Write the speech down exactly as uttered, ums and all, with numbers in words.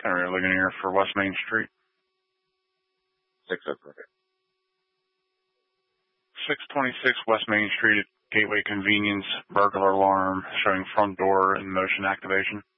Henry Ligonier for West Main Street. Six oh perfect. six twenty-six West Main Street at Gateway Convenience, burglar alarm showing front door in motion activation.